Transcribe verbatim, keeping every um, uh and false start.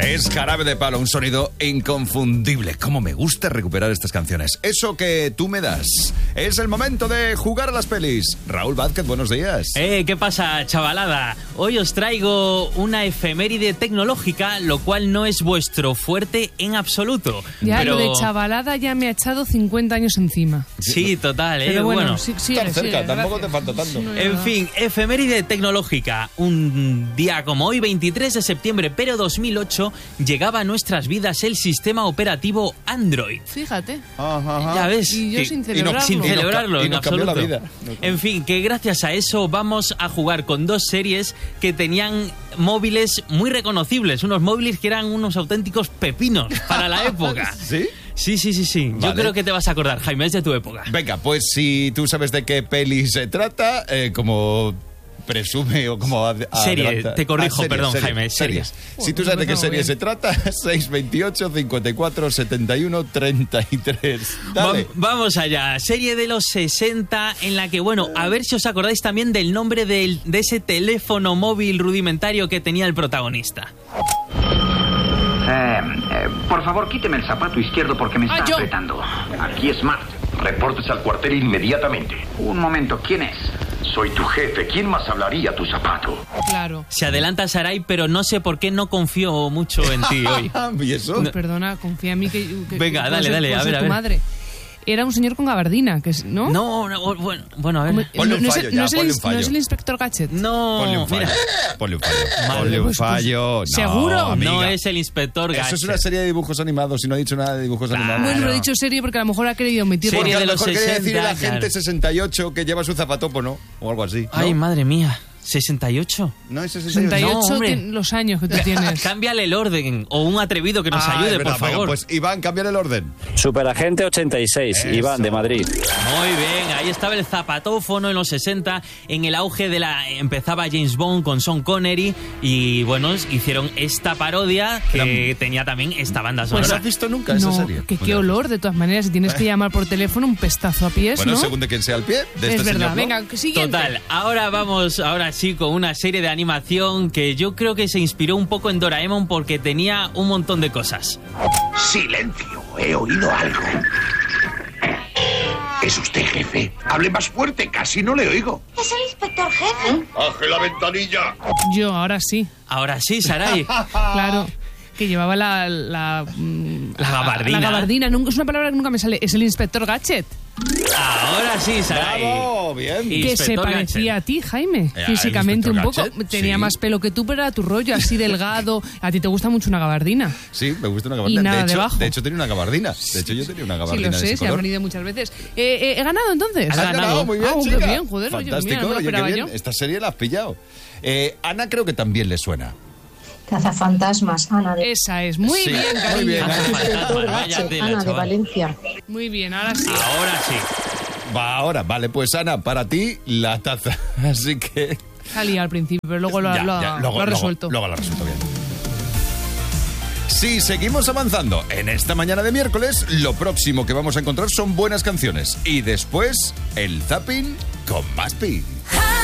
Es Jarabe de Palo, un sonido inconfundible. Cómo me gusta recuperar estas canciones. Eso que tú me das. Es el momento de jugar a las pelis. Raúl Vázquez, buenos días. Eh, ¿qué pasa, chavalada? Hoy os traigo una efeméride tecnológica, lo cual no es vuestro fuerte en absoluto. Ya, pero... lo de chavalada ya me ha echado cincuenta años encima. Sí, total, eh. Pero bueno, bueno sí, sí, tan sí, cerca, sí, tampoco gracias. te falta tanto. No, En fin, efeméride tecnológica. Un día como hoy, veintitrés de septiembre, pero dos mil ocho, llegaba a nuestras vidas el sistema operativo Android. Fíjate. Ajá, ajá. Ya ves. Y yo que- sin y no- celebrarlo. Sin Y nos ca- celebrarlo, y en nos cambió la absoluto. vida. En fin, que gracias a eso vamos a jugar con dos series que tenían móviles muy reconocibles. Unos móviles que eran unos auténticos pepinos para la época. ¿Sí? Sí, sí, sí, sí. Yo Vale. creo que te vas a acordar, Jaime, es de tu época. Venga, pues si tú sabes de qué peli se trata, eh, como presume o como... ad- Serie, adelanta- te corrijo, series, perdón, series, Jaime, series. series. Si tú Joder, sabes de qué empezamos serie bien. se trata, seis veintiocho, cincuenta y cuatro, setenta y uno, treinta y tres. Dale. Va- vamos allá. Serie de los sesenta en la que, bueno, a ver si os acordáis también del nombre del, de ese teléfono móvil rudimentario que tenía el protagonista. Eh, eh, por favor, quíteme el zapato izquierdo porque me está Ah, yo. apretando. Aquí es Smart. Reportes al cuartel inmediatamente. Un momento, ¿quién es? Soy tu jefe. ¿Quién más hablaría tu zapato? Claro. Se adelanta Sarai, pero no sé por qué no confío mucho en ti hoy. ¿Y eso? Pues perdona, confía en mí que... que Venga, que dale, puedo ser- dale, puedo a ser ver, a tu ver. madre. Era un señor con gabardina, que es, ¿no? No, no, bueno, bueno, a ver. Hombre, Ponle un no es fallo el- ya, no es el ponle un ins- fallo. no es el inspector Gadget. No, Ponle un fallo. mira, Ponle un fallo. Madre, Ponle un pues, pues, fallo. No, ¿seguro? amiga. no es el inspector Gadget. Eso es una serie de dibujos animados y no ha dicho nada de dibujos Claro. animados. Bueno, lo he dicho serie porque a lo mejor ha querido omitir. Serie Porque a de lo los mejor quería decir sesenta, la gente claro. sesenta y ocho que lleva su zapatopo, o algo así. ¿no? Ay, madre mía, ¿sesenta y ocho? No es sesenta y sesenta y ocho. ocho No, hombre. tien- los años que tú tienes. Cámbiale el orden, o un atrevido que nos Ah, ayude, es verdad, por venga, favor. pues Iván, cambiar el orden. Superagente ochenta y seis, Eso. Iván, de Madrid. Muy bien, ahí estaba el zapatófono en los sesenta, en el auge de la... Empezaba James Bond con Sean Connery y, bueno, hicieron esta parodia que tenía también esta banda ¿No sonora. la has visto nunca esa No, serie? que qué Bueno, olor, de todas maneras. Si tienes que llamar por teléfono, un pestazo a pies, Bueno, ¿no? según de quién sea el pie, de este es verdad. señor, ¿no? Venga, que siguiente. Total, ahora vamos, ahora sí, con una serie de animación que yo creo que se inspiró un poco en Doraemon porque tenía un montón de cosas. Silencio. He oído algo. ¿Es usted jefe? Hable más fuerte. Casi no le oigo. Es el inspector jefe. ¡Baje la ventanilla! Yo, ahora sí. Ahora sí, Sarai. Claro. Que llevaba la... La, mm, La gabardina. La gabardina. Nunca- Es una palabra que nunca me sale. Es el inspector Gadget. Ahora sí, Sarai. ¡Bravo! Bien. Y- Que se Inspector parecía Gadget. a ti, Jaime. Eh, Físicamente el un inspector poco. Gadget, Tenía sí. más pelo que tú, pero era tu rollo, así delgado. A ti te gusta mucho una gabardina. Sí, me gusta una gabardina. Y nada de, hecho, debajo. de hecho, tenía una gabardina. De hecho, yo tenía una Sí, gabardina lo de sé, ese se ha color. venido muchas veces. Eh, eh, ¿He ganado entonces? Has Has ganado. ganado, muy bien, Ah, qué chica. bien, joder, oye, Fantástico, mira, no me lo oye, qué esperaba bien. yo. Esta serie la has pillado. Eh, Ana creo que también le suena. Cazafantasmas, Ana de, Esa es. Muy Sí, bien, muy cariño. bien. Fantasma, vaya tela, Ana de chaval. Valencia. Muy bien, ahora sí. Ahora sí. Va ahora, vale, pues Ana, para ti la taza. Así que... Salía al principio, pero luego lo, ha- Ya, lo ha- ya, lo luego, ha luego- resuelto. Luego lo ha resuelto bien. Si seguimos avanzando en esta mañana de miércoles, lo próximo que vamos a encontrar son buenas canciones. Y después, el zapping con Maspi.